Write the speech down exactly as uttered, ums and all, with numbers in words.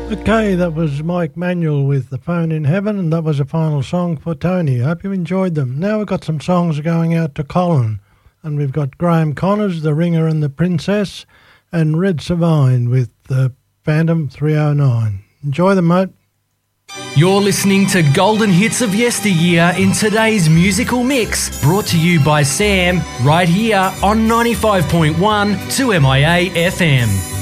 Okay, that was Mike Manuel with The Phone in Heaven, and that was a final song for Tony. Hope you enjoyed them. Now we've got some songs going out to Colin, and we've got Graham Connors, The Ringer and the Princess, and Red Savine with the Phantom three oh nine. Enjoy them, mate. You're listening to Golden Hits of Yesteryear in today's musical mix, brought to you by Sam, right here on ninety-five point one two M I A F M.